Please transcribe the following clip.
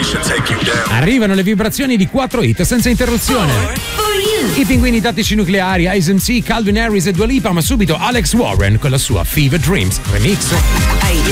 Arrivano le vibrazioni di 4 hit senza interruzione. I Pinguini Tattici Nucleari, Ice MC, Calvin Harris e Dua Lipa, ma subito Alex Warren con la sua Fever Dreams remix.